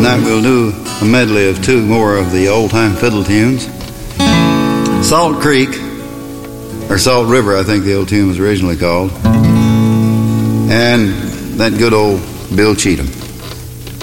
Tonight we'll do a medley of two more of the old-time fiddle tunes. Salt Creek, or Salt River, I think the old tune was originally called, and that good old Bill Cheatham.